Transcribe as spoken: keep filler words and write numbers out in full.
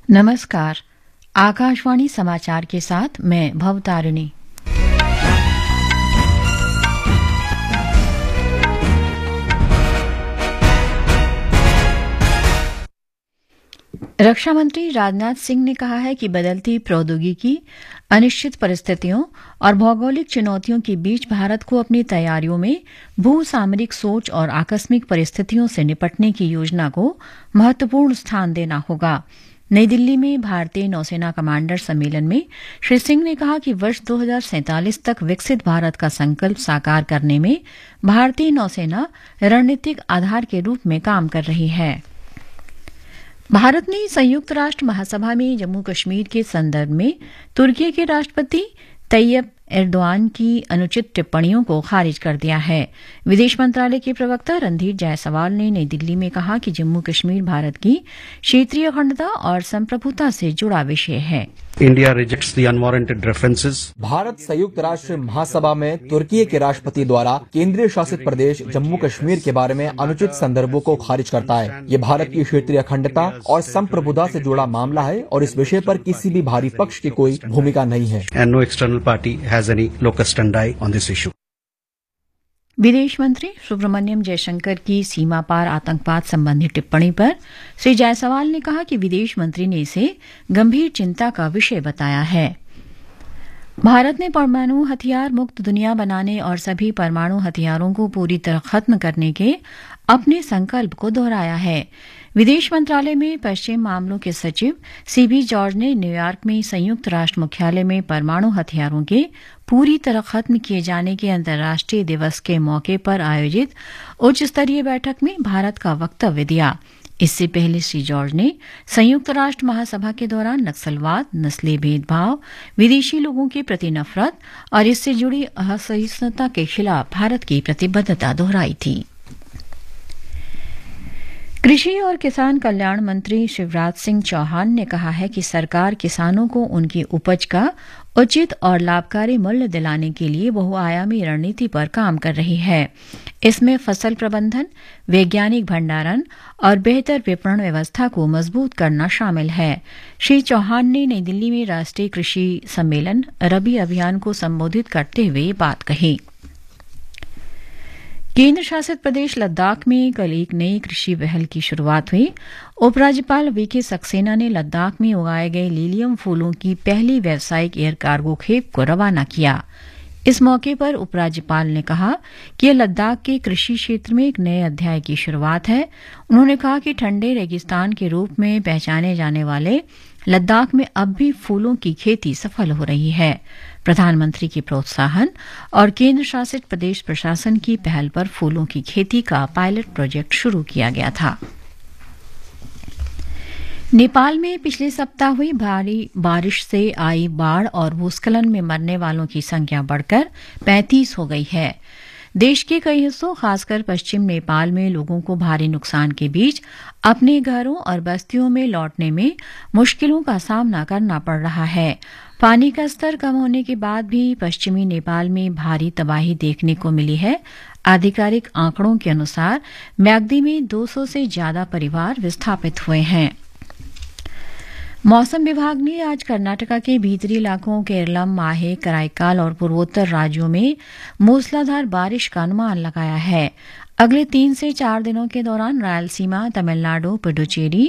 नमस्कार। आकाशवाणी समाचार के साथ मैं भवतारिणी। रक्षा मंत्री राजनाथ सिंह ने कहा है कि बदलती प्रौद्योगिकी, अनिश्चित परिस्थितियों और भौगोलिक चुनौतियों के बीच भारत को अपनी तैयारियों में भू सामरिक सोच और आकस्मिक परिस्थितियों से निपटने की योजना को महत्वपूर्ण स्थान देना होगा। नई दिल्ली में भारतीय नौसेना कमांडर सम्मेलन में श्री सिंह ने कहा कि वर्ष दो हज़ार सैंतालीस तक विकसित भारत का संकल्प साकार करने में भारतीय नौसेना रणनीतिक आधार के रूप में काम कर रही है। भारत ने संयुक्त राष्ट्र महासभा में जम्मू कश्मीर के संदर्भ में तुर्की के राष्ट्रपति तैयब एर्दोआन की अनुचित टिप्पणियों को खारिज कर दिया है। विदेश मंत्रालय के प्रवक्ता रणधीर जायसवाल ने नई दिल्ली में कहा कि जम्मू कश्मीर भारत की क्षेत्रीय अखंडता और संप्रभुता से जुड़ा विषय है। India rejects the unwarranted references. Bharat संयुक्त राष्ट्र महासभा में तुर्की के राष्ट्रपति द्वारा केंद्रीय शासित प्रदेश जम्मू कश्मीर के बारे में अनुचित संदर्भों को खारिज करता है। ये भारत की क्षेत्रीय अखंडता और संप्रभुता से जुड़ा मामला है और इस विषय पर किसी भी बाहरी पक्ष की कोई भूमिका नहीं है। And no external party has any locus standi on this issue. विदेश मंत्री सुब्रमण्यम जयशंकर की सीमा पार आतंकवाद संबंधी टिप्पणी पर श्री जायसवाल ने कहा कि विदेश मंत्री ने इसे गंभीर चिंता का विषय बताया है। भारत ने परमाणु हथियार मुक्त दुनिया बनाने और सभी परमाणु हथियारों को पूरी तरह खत्म करने के अपने संकल्प को दोहराया है। विदेश मंत्रालय में पश्चिम मामलों के सचिव सीबी जॉर्ज ने न्यूयॉर्क में संयुक्त राष्ट्र मुख्यालय में परमाणु हथियारों के पूरी तरह खत्म किए जाने के अंतर्राष्ट्रीय दिवस के मौके पर आयोजित उच्च स्तरीय बैठक में भारत का वक्तव्य दिया। इससे पहले श्री जॉर्ज ने संयुक्त राष्ट्र महासभा के दौरान नक्सलवाद, नस्ली भेदभाव, विदेशी लोगों के प्रति नफरत और इससे जुड़ी असहिष्णुता के खिलाफ भारत की प्रतिबद्धता दोहराई थी। कृषि और किसान कल्याण मंत्री शिवराज सिंह चौहान ने कहा है कि सरकार किसानों को उनकी उपज का उचित और लाभकारी मूल्य दिलाने के लिए बहुआयामी रणनीति पर काम कर रही है। इसमें फसल प्रबंधन, वैज्ञानिक भंडारण और बेहतर विपणन व्यवस्था को मजबूत करना शामिल है। श्री चौहान ने नई दिल्ली में राष्ट्रीय कृषि सम्मेलन रबी अभियान को संबोधित करते हुए ये बात कही। केंद्र शासित प्रदेश लद्दाख में कल एक नई कृषि पहल की शुरुआत हुई। उपराज्यपाल वीके सक्सेना ने लद्दाख में उगाए गए लीलियम फूलों की पहली व्यावसायिक एयर कार्गो खेप को रवाना किया। इस मौके पर उपराज्यपाल ने कहा कि यह लद्दाख के कृषि क्षेत्र में एक नए अध्याय की शुरुआत है। उन्होंने कहा कि ठंडे रेगिस्तान के रूप में पहचाने जाने वाले लद्दाख में अब भी फूलों की खेती सफल हो रही है। प्रधानमंत्री के प्रोत्साहन और केंद्र शासित प्रदेश प्रशासन की पहल पर फूलों की खेती का पायलट प्रोजेक्ट शुरू किया गया था। नेपाल में पिछले सप्ताह हुई भारी बारिश से आई बाढ़ और भूस्खलन में मरने वालों की संख्या बढ़कर पैंतीस हो गई है। देश के कई हिस्सों, खासकर पश्चिम नेपाल में लोगों को भारी नुकसान के बीच अपने घरों और बस्तियों में लौटने में मुश्किलों का सामना करना पड़ रहा है। पानी का स्तर कम होने के बाद भी पश्चिमी नेपाल में भारी तबाही देखने को मिली है। आधिकारिक आंकड़ों के अनुसार म्याग्दी में दो सौ से ज्यादा परिवार विस्थापित हुए हैं। मौसम विभाग ने आज कर्नाटका के भीतरी इलाकों केरलम, माहे, कराईकाल और पूर्वोत्तर राज्यों में मूसलाधार बारिश का अनुमान लगाया है। अगले तीन से चार दिनों के दौरान रायलसीमा, तमिलनाडु, पुडुचेरी